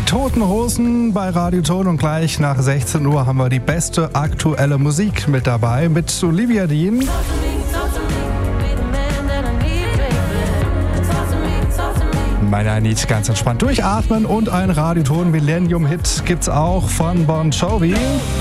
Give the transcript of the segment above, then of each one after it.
Toten Hosen bei Radio Ton und gleich nach 16 Uhr haben wir die beste aktuelle Musik mit dabei mit Olivia Dean. Meine Need ganz entspannt durchatmen und ein Radioton Millennium-Hit gibt's auch von Bon Jovi.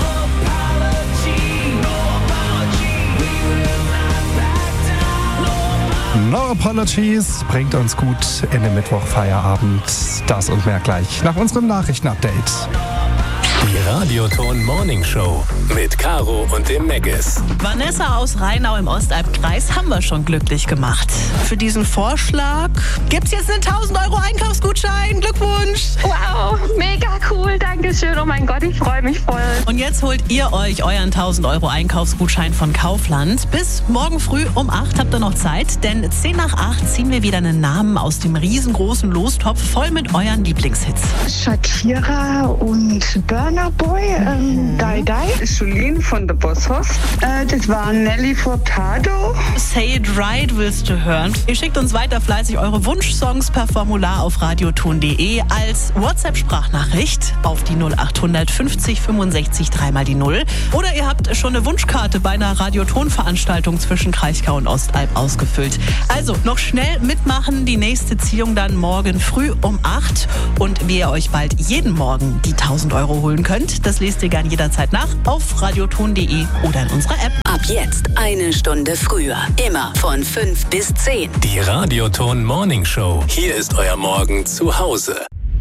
No Apologies bringt uns gut in den Mittwochfeierabend. Das und mehr gleich nach unserem Nachrichtenupdate. Die Radioton Morning Show mit Caro und dem Meggis. Vanessa aus Rheinau im Ostalbkreis haben wir schon glücklich gemacht. Für diesen Vorschlag gibt's jetzt einen 1000 € Einkaufsgutschein. Glückwunsch! Wow, mega cool, danke schön. Oh mein Gott, ich freue mich voll. Und jetzt holt ihr euch euren 1000 € Einkaufsgutschein von Kaufland. Bis morgen früh um 8 habt ihr noch Zeit, denn 10 nach 8 ziehen wir wieder einen Namen aus dem riesengroßen Lostopf voll mit euren Lieblingshits. Shakira und Burna Boy, Die Die. Julien von The Boss Hoss. Das war Nelly Furtado. Say It Right willst du hören. Ihr schickt uns weiter fleißig eure Wunschsongs per Formular auf radioton.de als WhatsApp-Sprachnachricht auf die 0800 50 65 3 die 0. Oder ihr habt schon eine Wunschkarte bei einer Radioton-Veranstaltung zwischen Kraichgau und Ostalb ausgefüllt. Also noch schnell mitmachen, die nächste Ziehung dann morgen früh um 8. Und wie ihr euch bald jeden Morgen die 1000 € holen könnt, das lest ihr gern jederzeit nach auf radioton.de oder in unserer App. Ab jetzt eine Stunde früher. Immer von 5 bis 10. Die Radioton Morning Show. Hier ist euer Morgen zu Hause.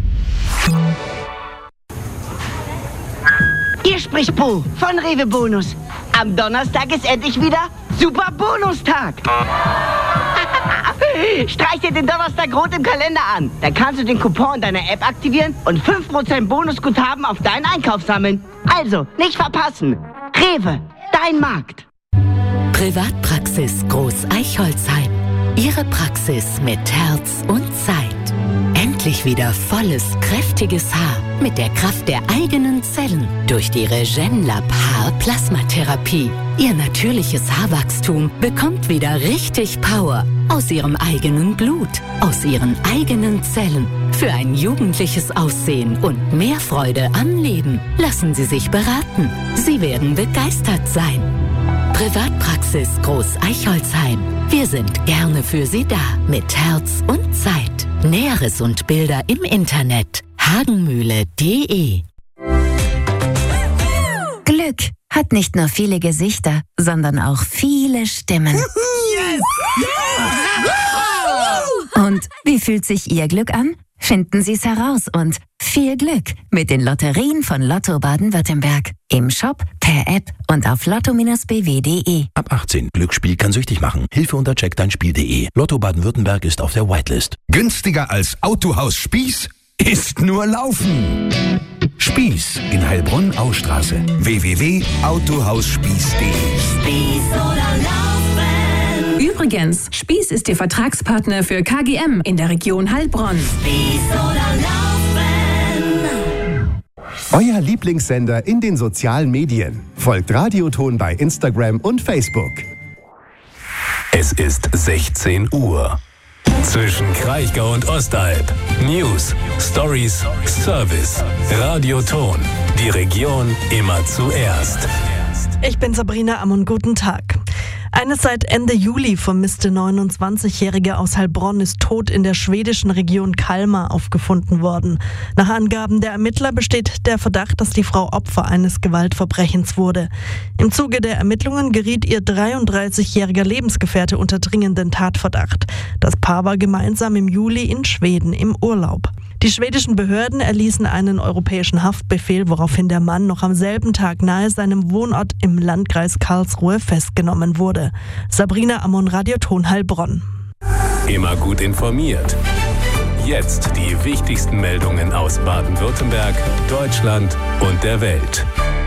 Hier spricht Bo von Rewe Bonus. Am Donnerstag ist endlich wieder Super Bonustag. Streich dir den Donnerstag rot im Kalender an. Da kannst du den Coupon in deiner App aktivieren und 5% Bonusguthaben auf deinen Einkauf sammeln. Also, nicht verpassen. Rewe, dein Markt. Privatpraxis Groß Eichholzheim. Ihre Praxis mit Herz und Zeit. Endlich wieder volles, kräftiges Haar mit der Kraft der eigenen Zellen durch die Regenlab Haar-Plasmatherapie. Ihr natürliches Haarwachstum bekommt wieder richtig Power aus ihrem eigenen Blut, aus ihren eigenen Zellen. Für ein jugendliches Aussehen und mehr Freude am Leben lassen Sie sich beraten. Sie werden begeistert sein. Privatpraxis Groß Eichholzheim. Wir sind gerne für Sie da mit Herz und Zeit. Näheres und Bilder im Internet hagenmühle.de. Glück hat nicht nur viele Gesichter, sondern auch viele Stimmen. Yes! Und wie fühlt sich Ihr Glück an? Finden Sie es heraus und viel Glück mit den Lotterien von Lotto Baden-Württemberg. Im Shop, per App und auf lotto-bw.de. Ab 18. Glücksspiel kann süchtig machen. Hilfe unter checkdeinspiel.de. Lotto Baden-Württemberg ist auf der Whitelist. Günstiger als Autohaus Spieß ist nur Laufen. Spieß in Heilbronn-Austraße. www.autohausspieß.de. Spieß oder Laufen. Übrigens, Spieß ist Ihr Vertragspartner für KGM in der Region Heilbronn. Spieß oder Laufen. Euer Lieblingssender in den sozialen Medien. Folgt Radioton bei Instagram und Facebook. Es ist 16 Uhr. Zwischen Kraichgau und Ostalb. News, Stories, Service. Radioton. Die Region immer zuerst. Ich bin Sabrina Ammon, guten Tag. Eine seit Ende Juli vermisste 29-Jährige aus Heilbronn ist tot in der schwedischen Region Kalmar aufgefunden worden. Nach Angaben der Ermittler besteht der Verdacht, dass die Frau Opfer eines Gewaltverbrechens wurde. Im Zuge der Ermittlungen geriet ihr 33-jähriger Lebensgefährte unter dringenden Tatverdacht. Das Paar war gemeinsam im Juli in Schweden im Urlaub. Die schwedischen Behörden erließen einen europäischen Haftbefehl, woraufhin der Mann noch am selben Tag nahe seinem Wohnort im Landkreis Karlsruhe festgenommen wurde. Sabrina Ammon, Radioton Heilbronn. Immer gut informiert. Jetzt die wichtigsten Meldungen aus Baden-Württemberg, Deutschland und der Welt.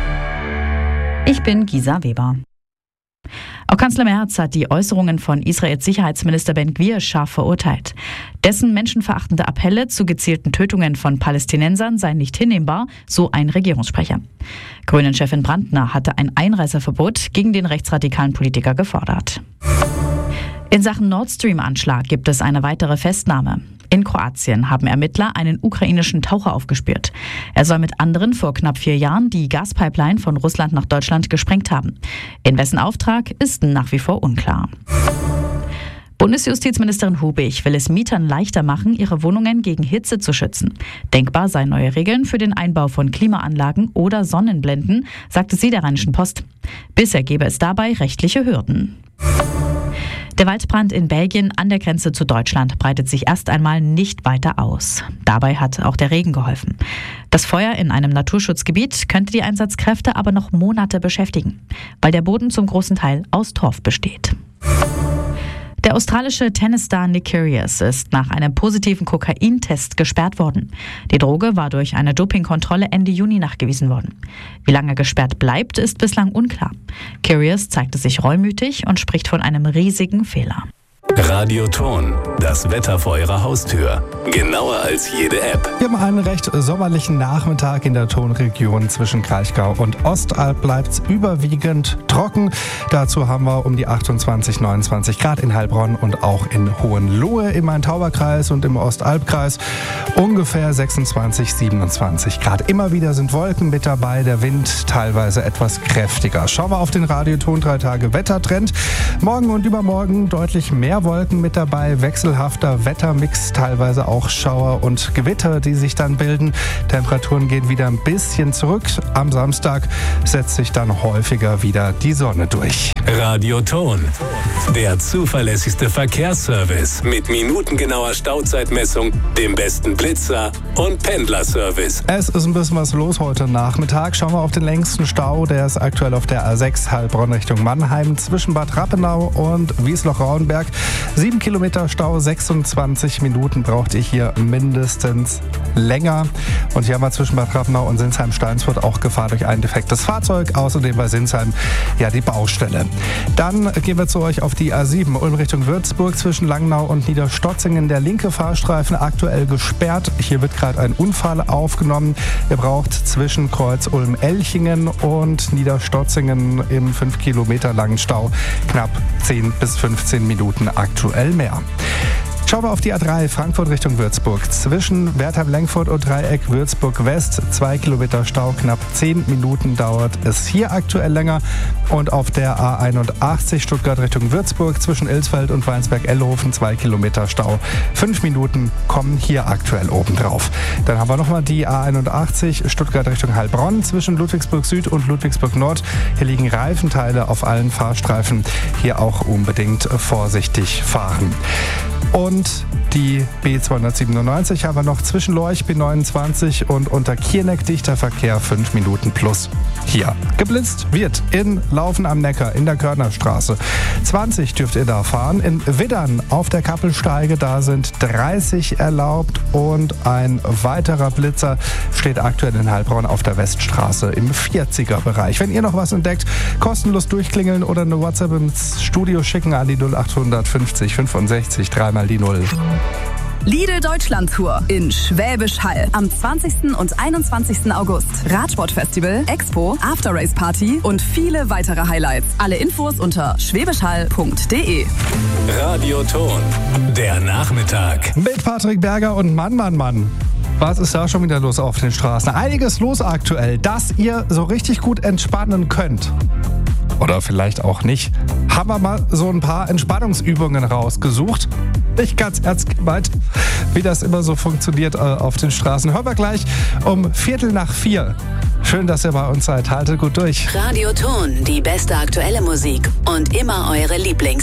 Ich bin Gisa Weber. Auch Kanzler Merz hat die Äußerungen von Israels Sicherheitsminister Ben Gvir scharf verurteilt. Dessen menschenverachtende Appelle zu gezielten Tötungen von Palästinensern seien nicht hinnehmbar, so ein Regierungssprecher. Grünen-Chefin Brandner hatte ein Einreiseverbot gegen den rechtsradikalen Politiker gefordert. In Sachen Nord Stream-Anschlag gibt es eine weitere Festnahme. In Kroatien haben Ermittler einen ukrainischen Taucher aufgespürt. Er soll mit anderen vor knapp 4 Jahren die Gaspipeline von Russland nach Deutschland gesprengt haben. In wessen Auftrag ist nach wie vor unklar. Bundesjustizministerin Hubig will es Mietern leichter machen, ihre Wohnungen gegen Hitze zu schützen. Denkbar seien neue Regeln für den Einbau von Klimaanlagen oder Sonnenblenden, sagte sie der Rheinischen Post. Bisher gäbe es dabei rechtliche Hürden. Der Waldbrand in Belgien an der Grenze zu Deutschland breitet sich erst einmal nicht weiter aus. Dabei hat auch der Regen geholfen. Das Feuer in einem Naturschutzgebiet könnte die Einsatzkräfte aber noch Monate beschäftigen, weil der Boden zum großen Teil aus Torf besteht. Der australische Tennisstar Nick Kyrgios ist nach einem positiven Kokaintest gesperrt worden. Die Droge war durch eine Dopingkontrolle Ende Juni nachgewiesen worden. Wie lange er gesperrt bleibt, ist bislang unklar. Kyrgios zeigte sich reumütig und spricht von einem riesigen Fehler. Radioton, das Wetter vor Ihrer Haustür. Genauer als jede App. Wir haben einen recht sommerlichen Nachmittag in der Tonregion zwischen Kraichgau und Ostalb. Bleibt es überwiegend trocken. Dazu haben wir um die 28, 29 Grad in Heilbronn und auch in Hohenlohe im Main-Tauber-Kreis und im Ostalbkreis. Ungefähr 26, 27 Grad. Immer wieder sind Wolken mit dabei, der Wind teilweise etwas kräftiger. Schauen wir auf den Radioton 3 Tage Wettertrend. Morgen und übermorgen deutlich mehr Wolken mit dabei, wechselhafter Wettermix, teilweise auch Schauer und Gewitter, die sich dann bilden. Temperaturen gehen wieder ein bisschen zurück. Am Samstag setzt sich dann häufiger wieder die Sonne durch. Radioton, der zuverlässigste Verkehrsservice mit minutengenauer Stauzeitmessung, dem besten Blitzer und Pendlerservice. Es ist ein bisschen was los heute Nachmittag. Schauen wir auf den längsten Stau. Der ist aktuell auf der A6 Heilbronn Richtung Mannheim zwischen Bad Rappenau und Wiesloch-Rauenberg. 7 Kilometer Stau, 26 Minuten braucht ihr hier mindestens länger. Und hier haben wir zwischen Bad Rappenau und Sinsheim-Steinsfurt auch Gefahr durch ein defektes Fahrzeug. Außerdem bei Sinsheim ja die Baustelle. Dann gehen wir zu euch auf die A7 Ulm Richtung Würzburg zwischen Langnau und Niederstotzingen. Der linke Fahrstreifen aktuell gesperrt. Hier wird gerade ein Unfall aufgenommen. Ihr braucht zwischen Kreuz Ulm-Elchingen und Niederstotzingen im 5 Kilometer langen Stau knapp 10 bis 15 Minuten aktuell mehr. Schauen wir auf die A3 Frankfurt Richtung Würzburg. Zwischen Wertheim-Lengfurt und Dreieck Würzburg-West 2 Kilometer Stau, knapp 10 Minuten dauert es hier aktuell länger. Und auf der A81 Stuttgart Richtung Würzburg zwischen Ilsfeld und Weinsberg-Ellhofen 2 Kilometer Stau. 5 Minuten kommen hier aktuell obendrauf. Dann haben wir nochmal die A81 Stuttgart Richtung Heilbronn zwischen Ludwigsburg Süd und Ludwigsburg Nord. Hier liegen Reifenteile auf allen Fahrstreifen. Hier auch unbedingt vorsichtig fahren. Und die B297 haben wir noch zwischen Lorch B29 und Unterkirneck dichter Verkehr 5 Minuten plus. Hier geblitzt wird in Laufen am Neckar in der Körnerstraße. 20 dürft ihr da fahren. In Widdern auf der Kappelsteige, da sind 30 erlaubt. Und ein weiterer Blitzer steht aktuell in Heilbronn auf der Weststraße im 40er Bereich. Wenn ihr noch was entdeckt, kostenlos durchklingeln oder eine WhatsApp ins Studio schicken an die 0850 65 3 die 0. Lidl Deutschland Tour in Schwäbisch Hall am 20. und 21. August. Radsportfestival, Expo, After-Race Party und viele weitere Highlights. Alle Infos unter schwäbischhall.de. Radioton, der Nachmittag. Mit Patrick Berger und Mann. Was ist da schon wieder los auf den Straßen? Einiges los aktuell, dass ihr so richtig gut entspannen könnt. Oder vielleicht auch nicht. Haben wir mal so ein paar Entspannungsübungen rausgesucht. Nicht ganz ernst gemeint, wie das immer so funktioniert auf den Straßen. Hören wir gleich um 3:45. Schön, dass ihr bei uns seid. Haltet gut durch. Radioton, die beste aktuelle Musik und immer eure Lieblings